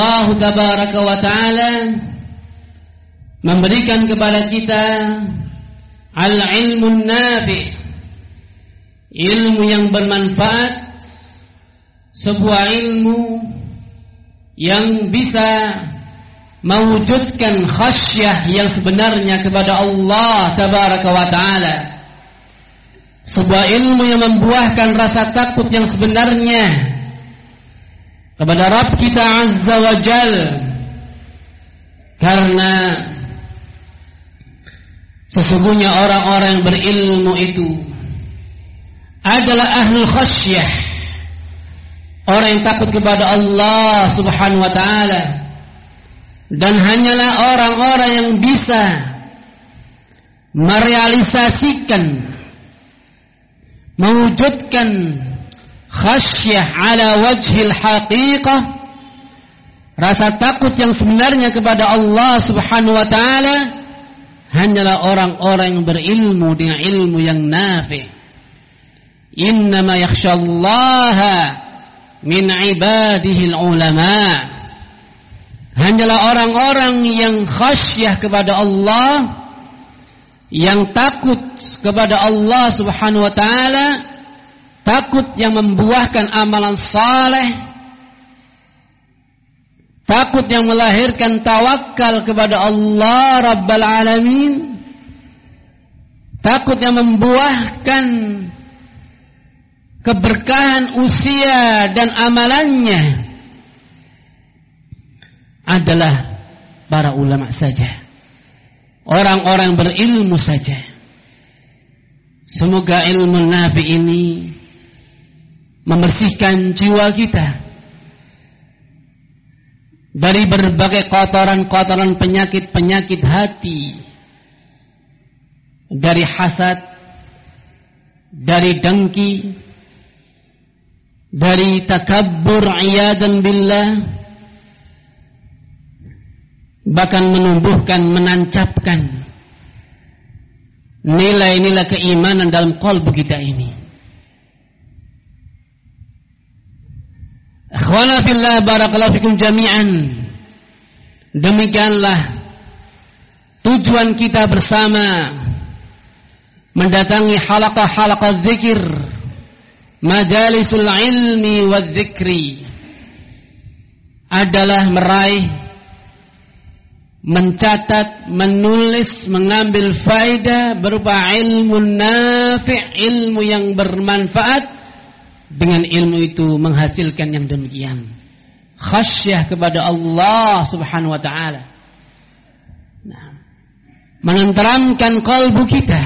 Allah Tabaraka wa Ta'ala memberikan kepada kita al-ilmun nafi', ilmu yang bermanfaat, sebuah ilmu yang bisa mewujudkan khasyah yang sebenarnya kepada Allah Tabaraka wa Ta'ala, sebuah ilmu yang membuahkan rasa takut yang sebenarnya kepada Rabb kita Azza wa Jal, karena sesungguhnya orang-orang yang berilmu itu adalah ahlul khasyah, orang yang takut kepada Allah Subhanahu wa Ta'ala, dan hanyalah orang-orang yang bisa merealisasikan, mewujudkan khasyah ala wajhil haqiqah, rasa takut yang sebenarnya kepada Allah Subhanahu wa Ta'ala, hanyalah orang-orang yang berilmu dengan ilmu yang nafi'. Innama yakhshallaha min ibadihi ulama. Hanyalah orang-orang yang khasyah kepada Allah, yang takut kepada Allah Subhanahu wa Ta'ala, takut yang membuahkan amalan saleh, takut yang melahirkan tawakal kepada Allah Rabbal Alamin, takut yang membuahkan keberkahan usia dan amalannya adalah para ulama saja, orang-orang berilmu saja. Semoga ilmu nafi ini membersihkan jiwa kita dari berbagai kotoran-kotoran, penyakit-penyakit hati, dari hasad, dari dengki, dari takabbur, iyadan billah, bahkan menumbuhkan, menancapkan nilai-nilai keimanan dalam qalbu kita ini. Akhwana fillah, barakallahu fikum jami'an. Demikianlah tujuan kita bersama mendatangi halaqah-halaqah zikir, majalisul ilmi wa zikri, adalah meraih, mencatat, menulis, mengambil faedah berupa ilmu nafi', ilmu yang bermanfaat. Dengan ilmu itu menghasilkan yang demikian, khasyah kepada Allah Subhanahu wa Ta'ala, menenteramkan kalbu kita,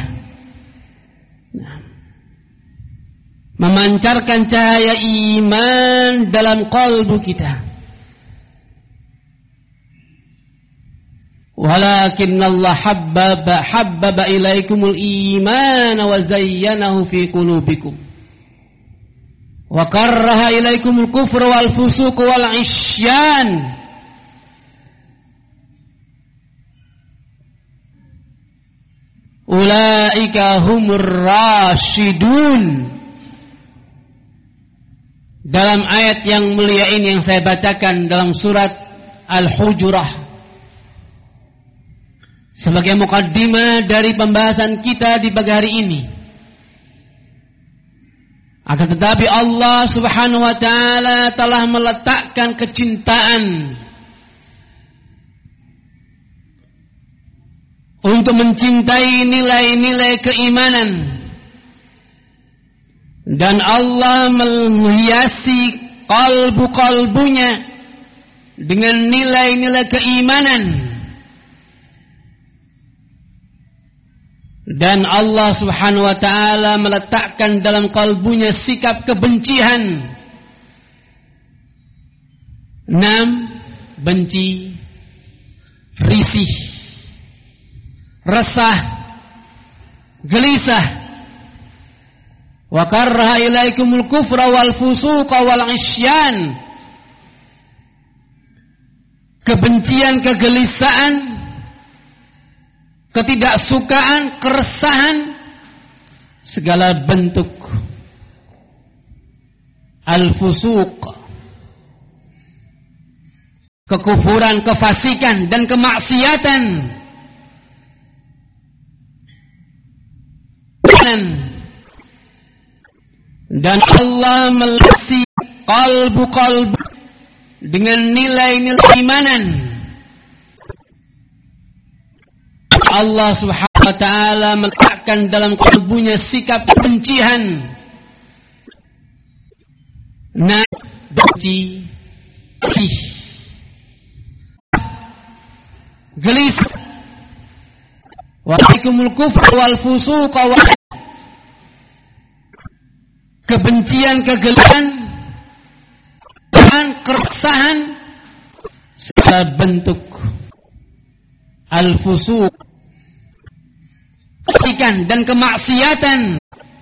memancarkan cahaya iman dalam kalbu kita. Walakin Allah habbaba ilaikumul iman wa zayyanahu fi qulubikum wa karraha ilaikumul kufra wal fusuq wal isyan. Ulaika humur rasyidun. Dalam ayat yang mulia ini yang saya bacakan dalam surat Al-Hujurah, sebagai mukaddimah dari pembahasan kita di pagi hari ini. Akan tetapi Allah Subhanahu wa Ta'ala telah meletakkan kecintaan untuk mencintai nilai-nilai keimanan, dan Allah menghiasi kalbu-kalbunya dengan nilai-nilai keimanan. Dan Allah Subhanahu wa Ta'ala meletakkan dalam kalbunya sikap kebencian. 6. Benci, risih, resah, gelisah. Wa karraha ilaikumul kufra wal fusuqa wal isyan. Kebencian, kegelisahan, ketidaksukaan, keresahan, segala bentuk al-fusuq, kekufuran, kefasikan dan kemaksiatan. Dan Allah melasi kalbu-kalbu dengan nilai-nilai keimanan. Allah Subhanahu wa taala meletakkan dalam kalbunya sikap kebencian, benci, gelisah, wa'alaikumul kufr wal fusuq wal kebencian, kegelisahan, dan keresahan segala bentuk al-fusuq dan kemaksiatan.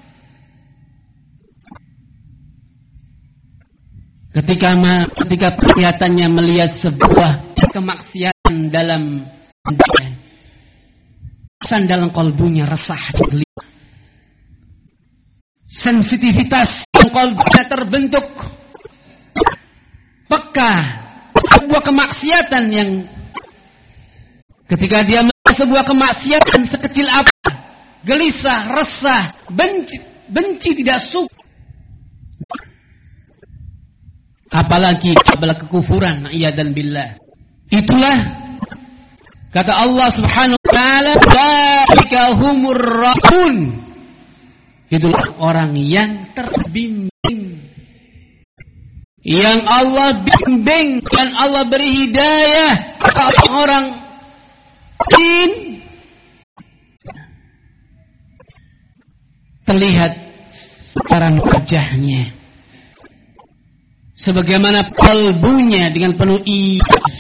Ketika kelihatannya melihat sebuah kemaksiatan dalam kalbunya resah, gelisah. Sensitivitas kalbunya terbentuk peka sebuah kemaksiatan yang ketika dia melihat sebuah kemaksiatan sekecil apa, gelisah, resah, benci tidak suka. Apalagi kekufuran, iyadzan billah. Itulah kata Allah Subhanahu wa taala, "Dzalika humur raun." Itulah orang yang terbimbing, yang Allah bimbing dan Allah beri hidayah kepada orang ini. Terlihat sekarang wajahnya, sebagaimana kalbunya dengan penuh ikhlas,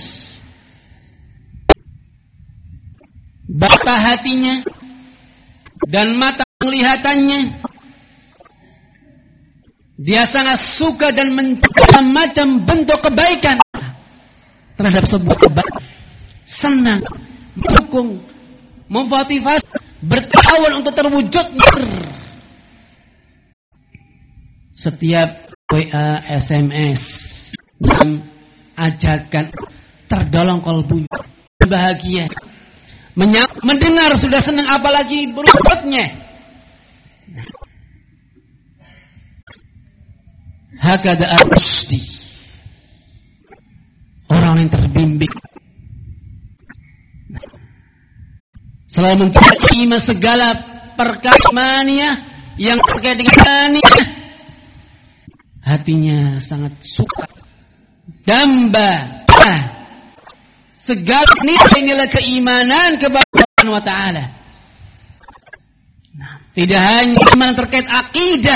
bata hatinya dan mata penglihatannya. Dia sangat suka dan mencari macam bentuk kebaikan terhadap sebuah kebaikan. Senang, mendukung, memotivasi, bertawan untuk terwujudnya. Setiap WA, SMS dan ajakan terdolong kalbunya, bahagia. Mendengar sudah senang, apalagi berbuatnya. Hakada ar-rusdi, orang yang terbimbing, selalu menerima segala perkara yang terkait dengan mania. Hatinya sangat suka, damba segala nilai-nilai keimanan kepada Allah wa ta'ala. Tidak hanya iman terkait akidah,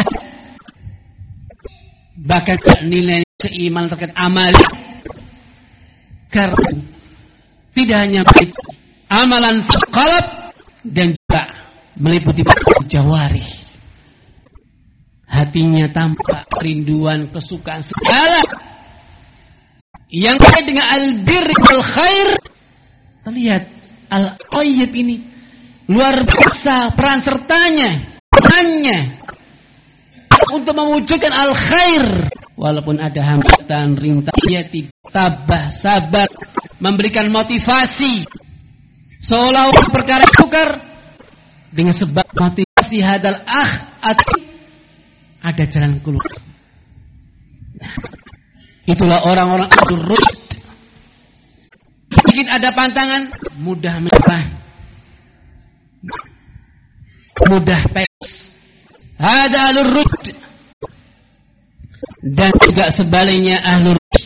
bahkan nilai keimanan terkait amal. Karena tidak hanya amalan qalb dan juga meliputi jawari. Hatinya tampak kerinduan, kesukaan segala yang terkait dengan al-birr wal khair. Terlihat al-qayyib ini luar biasa peran sertanya, perannya untuk mewujudkan al-khair. Walaupun ada hambatan, rintangan, dia tabah, sabar, memberikan motivasi. Seolah-olah perkara tukar dengan sebab motivasi hadal atau ada jalan keluar. Itulah orang-orang ar-rusd. Sedikit ada pantangan, mudah menyerah, mudah pedes. Ada ahlur rusd. Dan juga sebaliknya ahlur rusd.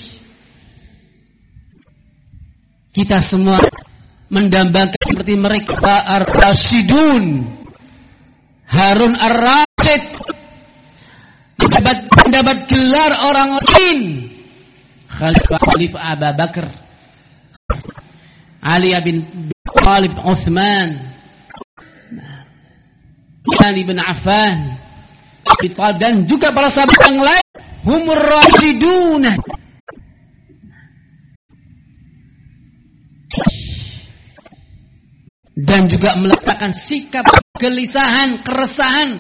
Kita semua mendambakan seperti mereka ar-rasyidun, Harun ar-Rasyid, mendapat gelar orang lain, Khalifah Abu Bakar, Ali bin Talib, Utsman, Ali bin Affan, dan juga para sahabat yang lain, humur rasyidun. Dan juga meletakkan sikap kegelisahan, keresahan